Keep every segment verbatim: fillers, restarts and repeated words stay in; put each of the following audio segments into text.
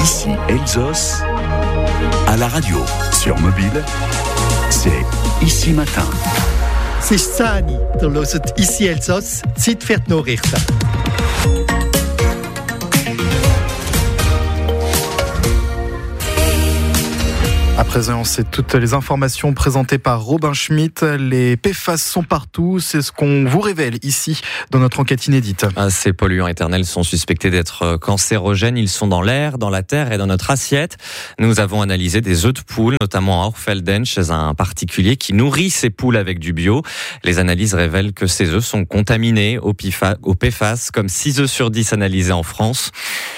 Ici Elsos, à la radio, sur mobile, c'est Ici Matin. C'est Sani, der hört Ici Elsos, Zeit für die Nachrichten. À présent, c'est toutes les informations présentées par Robin Schmitt. Les P F A S sont partout, c'est ce qu'on vous révèle ici dans notre enquête inédite. Ces polluants éternels sont suspectés d'être cancérogènes. Ils sont dans l'air, dans la terre et dans notre assiette. Nous avons analysé des œufs de poule, notamment à Orfelden, chez un particulier qui nourrit ses poules avec du bio. Les analyses révèlent que ces œufs sont contaminés au P F A S, comme six œufs sur dix analysés en France.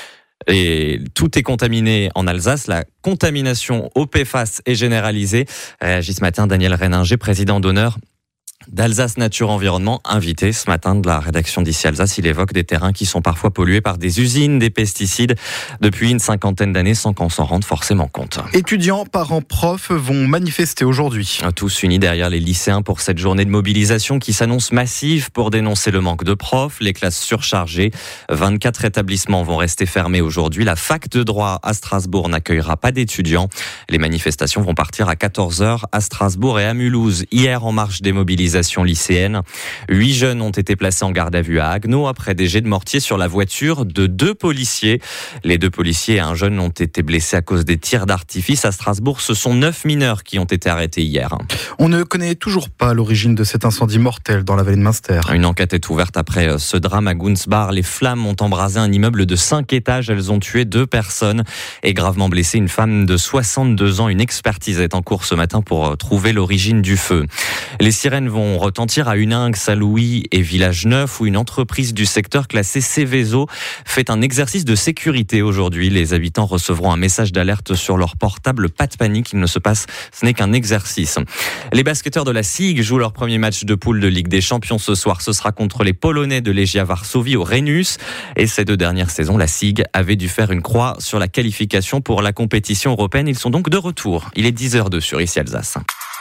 Et tout est contaminé en Alsace. La contamination au P F A S est généralisée. Réagit ce matin Daniel Reininger, président d'honneur d'Alsace Nature Environnement, invité ce matin de la rédaction d'Ici Alsace. Il évoque des terrains qui sont parfois pollués par des usines, des pesticides depuis une cinquantaine d'années sans qu'on s'en rende forcément compte. Étudiants, parents, profs vont manifester aujourd'hui. Tous unis derrière les lycéens pour cette journée de mobilisation qui s'annonce massive pour dénoncer le manque de profs, les classes surchargées. vingt-quatre établissements vont rester fermés aujourd'hui. La fac de droit à Strasbourg n'accueillera pas d'étudiants. Les manifestations vont partir à quatorze heures à Strasbourg et à Mulhouse. Hier, en marche des mobilisations lycéenne. Huit jeunes ont été placés en garde à vue à Haguenau après des jets de mortier sur la voiture de deux policiers. Les deux policiers et un jeune ont été blessés à cause des tirs d'artifice. À Strasbourg, ce sont neuf mineurs qui ont été arrêtés hier. On ne connaît toujours pas l'origine de cet incendie mortel dans la vallée de Münster. Une enquête est ouverte après ce drame à Gunzbach. Les flammes ont embrasé un immeuble de cinq étages. Elles ont tué deux personnes et gravement blessé une femme de soixante-deux ans. Une expertise est en cours ce matin pour trouver l'origine du feu. Les sirènes vont retentir à Huningue, Saint-Louis et Village-Neuf où une entreprise du secteur classée Céveso fait un exercice de sécurité aujourd'hui. Les habitants recevront un message d'alerte sur leur portable. Pas de panique, il ne se passe, ce n'est qu'un exercice. Les basketteurs de la S I G jouent leur premier match de poule de Ligue des Champions ce soir. Ce sera contre les Polonais de Legia Varsovie au Rhenus. Et ces deux dernières saisons, la S I G avait dû faire une croix sur la qualification pour la compétition européenne. Ils sont donc de retour. Il est dix heures deux sur Ici Alsace.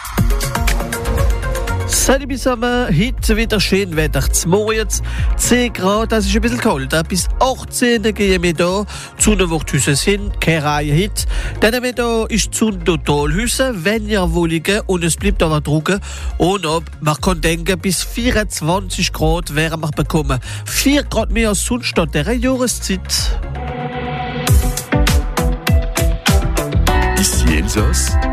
Salut zusammen, heute wieder schön Wetter zum Morgen. zehn Grad, das ist ein bisschen kalt. Bis achtzehn gehen wir hier zu einer Wuchthüse sind. Keine Reihe heute. Dann haben wir hier ist zu Totalhüse, weniger Wohnungen und es bleibt aber trocken. Und ob, man kann denken, bis vierundzwanzig Grad werden wir bekommen. vier Grad mehr als sonst an dieser Jahreszeit. Ici Elsos,